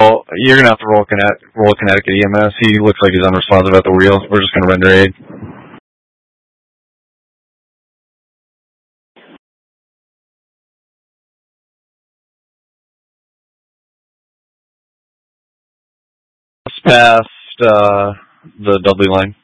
you're gonna have to roll Connecticut EMS. He looks like he's unresponsive at the wheel. We're just gonna render aid. Just past the Dudley line.